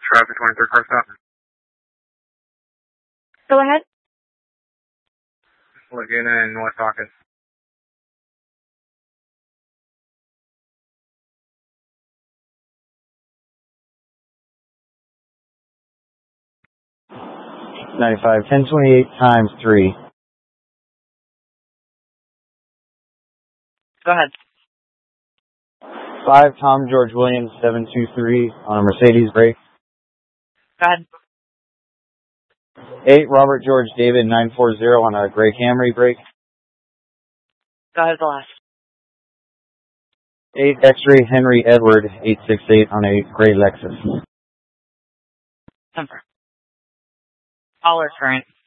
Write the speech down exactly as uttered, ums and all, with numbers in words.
traffic, twenty-third car stop. Go ahead. Laguna and West Hawkins. ninety-five, ten twenty-eight times three. Go ahead. five, Tom George Williams, seven two three on a Mercedes brake. Go ahead. eight, Robert George David, nine four zero on a gray Camry brake. Go ahead, the last. eight, X-ray Henry Edward, eight six eight on a gray Lexus. Temper. All are current.